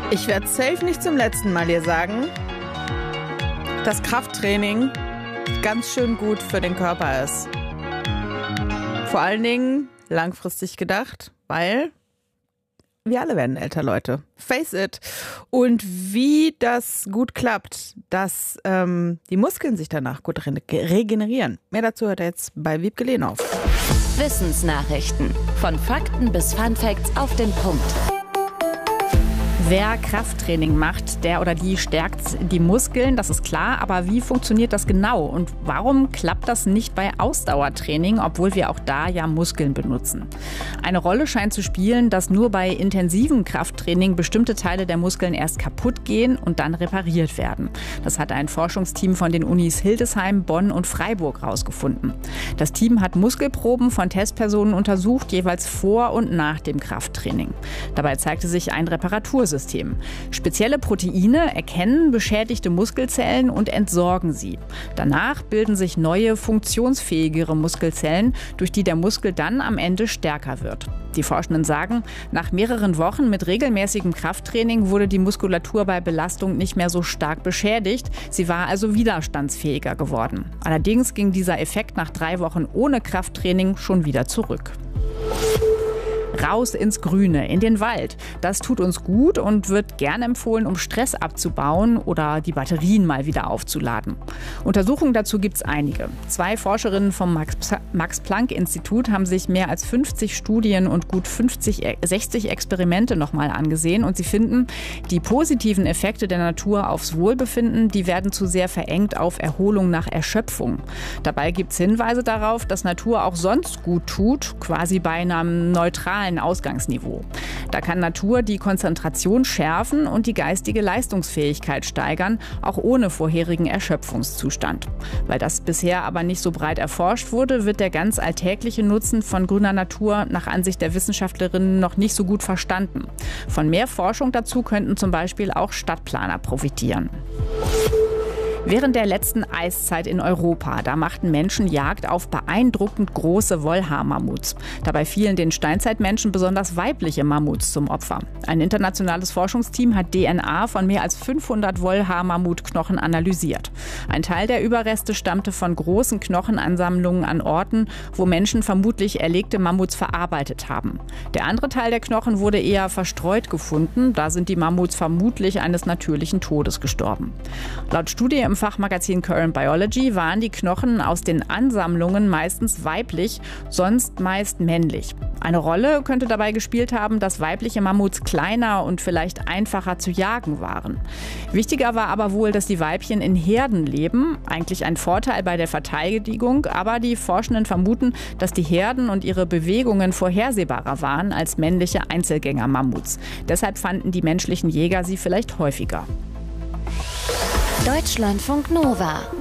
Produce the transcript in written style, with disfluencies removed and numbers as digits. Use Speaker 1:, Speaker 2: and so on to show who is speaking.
Speaker 1: Ich werde safe nicht zum letzten Mal hier sagen, dass Krafttraining ganz schön gut für den Körper ist. Vor allen Dingen langfristig gedacht, weil wir alle werden älter, Leute. Face it. Und wie das gut klappt, dass die Muskeln sich danach gut regenerieren. Mehr dazu hört ihr jetzt bei Wiebke Lehnhoff.
Speaker 2: Wissensnachrichten. Von Fakten bis Funfacts auf den Punkt.
Speaker 3: Wer Krafttraining macht, der oder die stärkt die Muskeln, das ist klar. Aber wie funktioniert das genau? Und warum klappt das nicht bei Ausdauertraining, obwohl wir auch da ja Muskeln benutzen? Eine Rolle scheint zu spielen, dass nur bei intensivem Krafttraining bestimmte Teile der Muskeln erst kaputt gehen und dann repariert werden. Das hat ein Forschungsteam von den Unis Hildesheim, Bonn und Freiburg herausgefunden. Das Team hat Muskelproben von Testpersonen untersucht, jeweils vor und nach dem Krafttraining. Dabei zeigte sich ein Reparatursystem. Spezielle Proteine erkennen beschädigte Muskelzellen und entsorgen sie. Danach bilden sich neue, funktionsfähigere Muskelzellen, durch die der Muskel dann am Ende stärker wird. Die Forschenden sagen, nach mehreren Wochen mit regelmäßigem Krafttraining wurde die Muskulatur bei Belastung nicht mehr so stark beschädigt. Sie war also widerstandsfähiger geworden. Allerdings ging dieser Effekt nach 3 Wochen ohne Krafttraining schon wieder zurück. Raus ins Grüne, in den Wald. Das tut uns gut und wird gern empfohlen, um Stress abzubauen oder die Batterien mal wieder aufzuladen. Untersuchungen dazu gibt es einige. 2 Forscherinnen vom Max-Planck-Institut haben sich mehr als 50 Studien und gut 60 Experimente nochmal angesehen und sie finden, die positiven Effekte der Natur aufs Wohlbefinden, die werden zu sehr verengt auf Erholung nach Erschöpfung. Dabei gibt es Hinweise darauf, dass Natur auch sonst gut tut, quasi bei einem neutralen Ausgangsniveau. Da kann Natur die Konzentration schärfen und die geistige Leistungsfähigkeit steigern, auch ohne vorherigen Erschöpfungszustand. Weil das bisher aber nicht so breit erforscht wurde, wird der ganz alltägliche Nutzen von grüner Natur nach Ansicht der Wissenschaftlerinnen noch nicht so gut verstanden. Von mehr Forschung dazu könnten zum Beispiel auch Stadtplaner profitieren. Während der letzten Eiszeit in Europa, da machten Menschen Jagd auf beeindruckend große Wollhaar-Mammuts. Dabei fielen den Steinzeitmenschen besonders weibliche Mammuts zum Opfer. Ein internationales Forschungsteam hat DNA von mehr als 500 Wollhaar-Mammutknochen analysiert. Ein Teil der Überreste stammte von großen Knochenansammlungen an Orten, wo Menschen vermutlich erlegte Mammuts verarbeitet haben. Der andere Teil der Knochen wurde eher verstreut gefunden. Da sind die Mammuts vermutlich eines natürlichen Todes gestorben. Laut Studie im Fachmagazin Current Biology waren die Knochen aus den Ansammlungen meistens weiblich, sonst meist männlich. Eine Rolle könnte dabei gespielt haben, dass weibliche Mammuts kleiner und vielleicht einfacher zu jagen waren. Wichtiger war aber wohl, dass die Weibchen in Herden leben, eigentlich ein Vorteil bei der Verteidigung, aber die Forschenden vermuten, dass die Herden und ihre Bewegungen vorhersehbarer waren als männliche Einzelgänger-Mammuts. Deshalb fanden die menschlichen Jäger sie vielleicht häufiger.
Speaker 2: Deutschlandfunk Nova